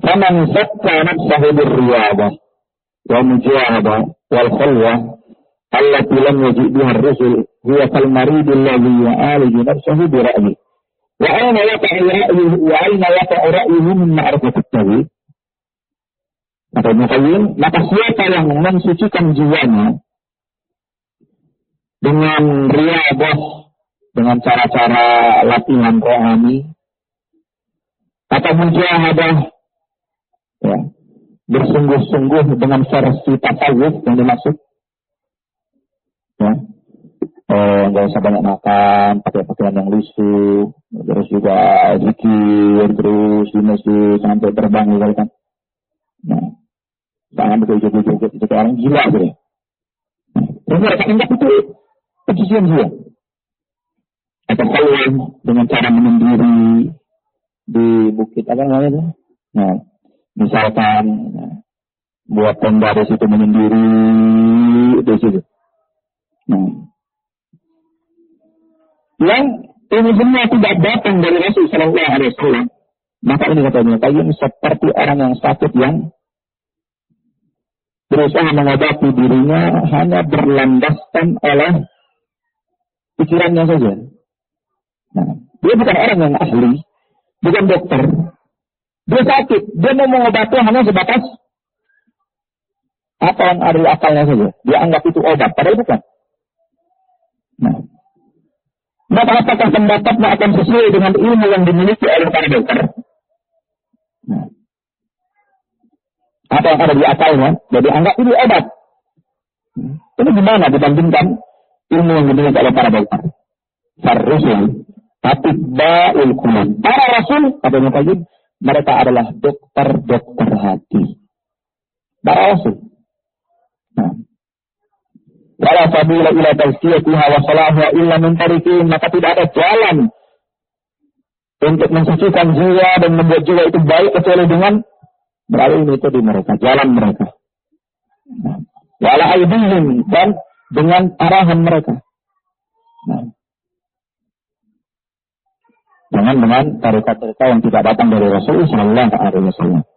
faman zakka nafsahu birriyadah wa mujahadah wal khalwah allati lam yajid biha ar-rusul huwa kal marid alladhi ya'aliju nafsahu bi ra'yi wa aina yaqa'u ra'yuhu min ma'rifat at-tawhid. Kata Ibnu Qayyim, maka siapa yang mensucikan jiwanya dengan riyadhah, dengan cara-cara latihan rohani, atau mujahadah, ya, bersungguh-sungguh dengan versi tasawuf yang dimaksud, ya, nggak usah banyak makan, pakai pakaian yang lusuh, terus juga zikir, terus di masjid sampai terbang gitu kan. Nah, jangan betul-betul itu orang gila gitu. Terus mereka anggap itu pencucian jiwa. Atau kawan dengan cara menyendiri di bukit apa namanya itu? Nah, misalkan buat tenda di situ menyendiri di situ. Nah, yang ini semua tidak datang dari Rasul Sallallahu Alaihi Wasallam. Maka ini katanya Qayyim seperti orang yang sakit yang berusaha mengobati dirinya hanya berlandaskan oleh pikirannya saja. Nah, dia bukan orang yang ahli, bukan dokter. Dia sakit, dia mau mengobati hanya sebatas apa yang ada di akalnya saja. Dia anggap itu obat, padahal bukan. Nah, maka apakah pendapatnya akan sesuai dengan ilmu yang dimiliki oleh para dokter? Nah, apa yang ada di akalnya, jadi anggap itu obat. Ini gimana dibandingkan ilmu yang dimiliki oleh para dokter? Ar-Rusul, Atibba'ul Qulub. Para Rasul, katanya Qayyim, mereka adalah dokter-dokter hati. Para Rasul. Nah, wala sabila ila tazkiyatiha wa salahiha illa min tariqin, maka tidak ada jalan untuk mensucikan jiwa dan membuat jiwa itu baik kecuali dengan melalui metode mereka, jalan mereka. Nah, wala aidihim, dan dengan arahan mereka. Nah, jangan dengan tarikat-tarikat yang tidak datang dari Rasulullah Sallallahu Alaihi Wasallam.